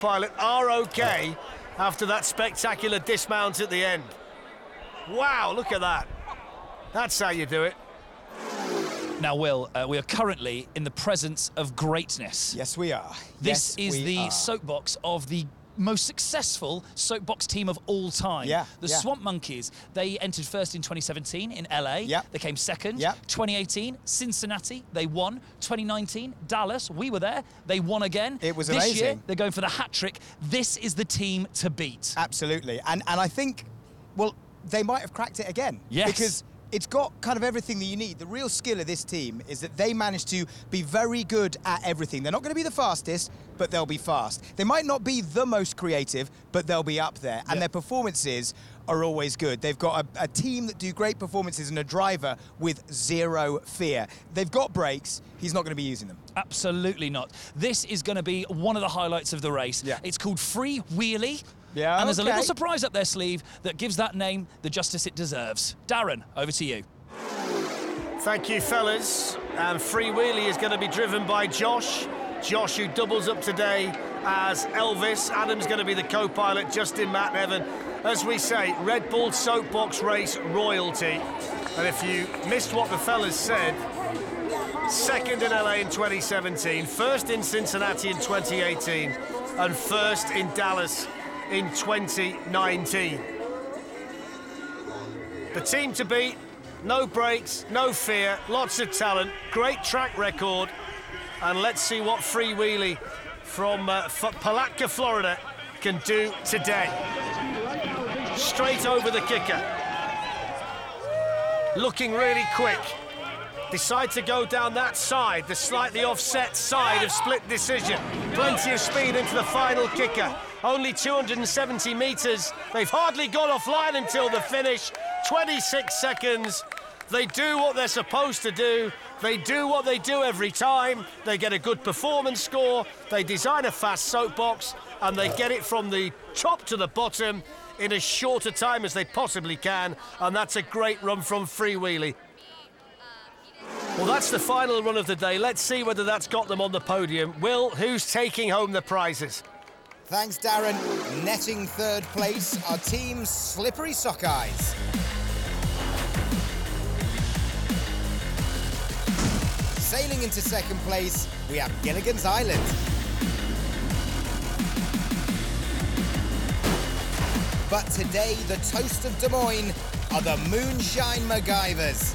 Pilot are okay after that spectacular dismount at the end. Wow, look at that. That's how you do it. Now, Will, we are currently in the presence of greatness. Yes, we are. This is the soapbox of the most successful soapbox team of all time. The Swamp Monkeys. They entered first in 2017 in LA. They came second. 2018, Cincinnati. They won. 2019, Dallas. We were there. They won again. It was amazing. amazing. This year, they're going for the hat-trick. This is the team to beat. Absolutely. And I think, well, they might have cracked it again. Yes. Because it's got kind of everything that you need. The real skill of this team is that they manage to be very good at everything. They're not going to be the fastest, but they'll be fast. They might not be the most creative, but they'll be up there. And their performances are always good. They've got a team that do great performances and a driver with zero fear. They've got brakes. He's not going to be using them. Absolutely not. This is going to be one of the highlights of the race. It's called Free Wheelie. And there's a little surprise up their sleeve that gives that name the justice it deserves. Darren, over to you. Thank you, fellas. And Free Wheelie is going to be driven by Josh. Josh, who doubles up today as Elvis. Adam's going to be the co-pilot, Justin, Matt, Evan. As we say, Red Bull Soapbox Race royalty. And if you missed what the fellas said, second in LA in 2017, first in Cincinnati in 2018, and first in Dallas in 2019. The team to beat, no brakes, no fear, lots of talent, great track record, and let's see what Free Wheelie from Palatka, Florida can do today. Straight over the kicker. Looking really quick. Decide to go down that side, the slightly offset side of split decision. Plenty of speed into the final kicker. Only 270 metres. They've hardly gone offline until the finish. 26 seconds. They do what they're supposed to do. They do what they do every time. They get a good performance score. They design a fast soapbox, and they get it from the top to the bottom in as short a time as they possibly can. And that's a great run from Free Wheelie. Well, that's the final run of the day. Let's see whether that's got them on the podium. Will, who's taking home the prizes? Thanks, Darren. Netting third place are Team Slippery Sock Eyes. Sailing into second place, we have Gilligan's Island. But today, the toast of Des Moines are the Moonshine MacGyvers.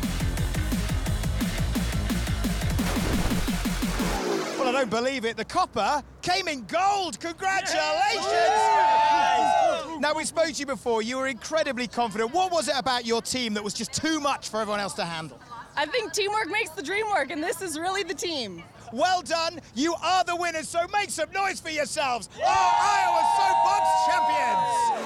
Well, I don't believe it. The copper came in gold. Congratulations! Now, we spoke to you before. You were incredibly confident. What was it about your team that was just too much for everyone else to handle? I think teamwork makes the dream work, and this is really the team. Well done. You are the winners, so make some noise for yourselves. Our Iowa Soapbox champions!